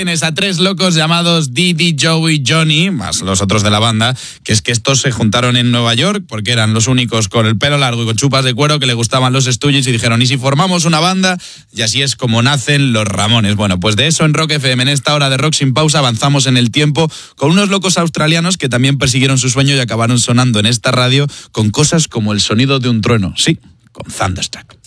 Tienes a tres locos llamados Didi, Joe y Johnny, más los otros de la banda, que es que estos se juntaron en Nueva York porque eran los únicos con el pelo largo y con chupas de cuero que le gustaban los Stooges y dijeron, ¿y si formamos una banda? Y así es como nacen los Ramones. Bueno, pues de eso en Rock FM, en esta hora de Rock Sin Pausa, avanzamos en el tiempo con unos locos australianos que también persiguieron su sueño y acabaron sonando en esta radio con cosas como el sonido de un trueno. Sí, con Thunderstruck.